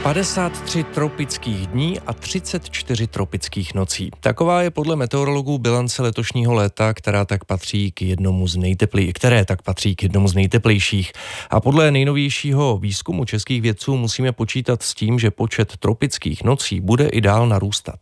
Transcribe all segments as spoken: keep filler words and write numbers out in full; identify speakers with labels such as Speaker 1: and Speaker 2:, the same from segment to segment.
Speaker 1: padesát tři tropických dní a třicet čtyři tropických nocí. Taková je podle meteorologů bilance letošního léta, která tak patří k jednomu z nejteplej, které tak patří k jednomu z nejteplejších. A podle nejnovějšího výzkumu českých vědců musíme počítat s tím, že počet tropických nocí bude i dál narůstat.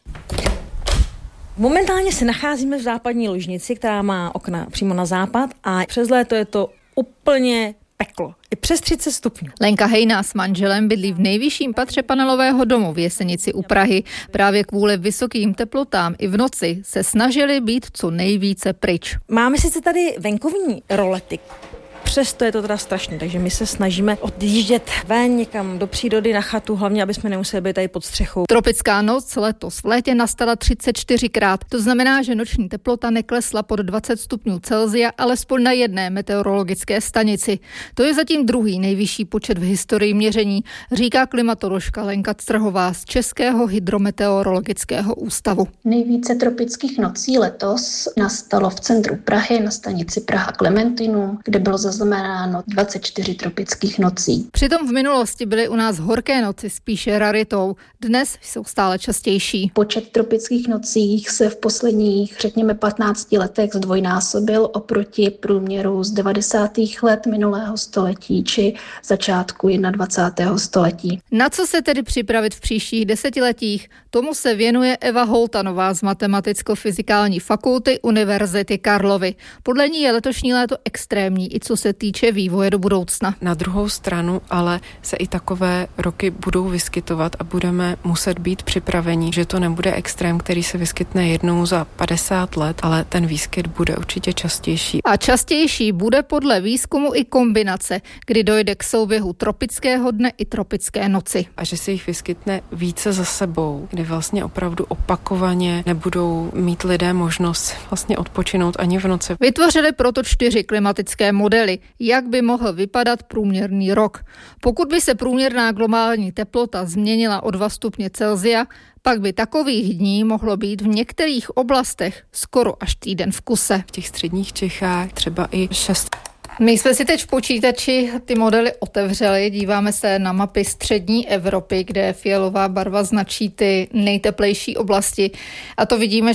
Speaker 2: Momentálně se nacházíme v západní ložnici, která má okna přímo na západ a přes léto je to úplně peklo. I přes třicet stupňů.
Speaker 3: Lenka Hejná s manželem bydlí v nejvyšším patře panelového domu v Jesenici u Prahy. Právě kvůli vysokým teplotám i v noci se snažili být co nejvíce pryč.
Speaker 2: Máme sice tady venkovní rolety, přesto je to teda strašné, takže my se snažíme odjíždět ven někam do přírody na chatu, hlavně aby jsme nemuseli být tady pod střechou.
Speaker 3: Tropická noc letos v létě nastala třicet čtyřikrát. To znamená, že noční teplota neklesla pod dvacet stupňů Celsia, alespoň na jedné meteorologické stanici. To je zatím druhý nejvyšší počet v historii měření, říká klimatoložka Lenka Strhová z Českého hydrometeorologického ústavu.
Speaker 4: Nejvíce tropických nocí letos nastalo v centru Prahy na stanici Praha Klementinum, kde bylo zaznamenáno dvacet čtyři tropických nocí.
Speaker 3: Přitom v minulosti byly u nás horké noci spíše raritou. Dnes jsou stále častější.
Speaker 4: Počet tropických nocí se v posledních, řekněme, patnácti letech zdvojnásobil oproti průměru z devadesátých let minulého století či začátku dvacátého prvního století.
Speaker 3: Na co se tedy připravit v příštích desetiletích? Tomu se věnuje Eva Holtanová z Matematicko-fyzikální fakulty Univerzity Karlovy. Podle ní je letošní léto extrémní, i co se týče vývoje do budoucna.
Speaker 5: Na druhou stranu ale se i takové roky budou vyskytovat a budeme muset být připraveni, že to nebude extrém, který se vyskytne jednou za padesát let, ale ten výskyt bude určitě častější.
Speaker 3: A častější bude podle výzkumu i kombinace, kdy dojde k souběhu tropického dne i tropické noci.
Speaker 5: A že se jich vyskytne více za sebou, kdy vlastně opravdu opakovaně nebudou mít lidé možnost vlastně odpočinout ani v noci.
Speaker 3: Vytvořili proto čtyři klimatické modely, jak by mohl vypadat průměrný rok. Pokud by se průměrná globální teplota změnila o dva stupně Celsia, pak by takových dní mohlo být v některých oblastech skoro až týden v kuse.
Speaker 5: V těch středních Čechách třeba i šest.
Speaker 3: My jsme si teď v počítači ty modely otevřeli, díváme se na mapy střední Evropy, kde fialová barva značí ty nejteplejší oblasti a to vidíme,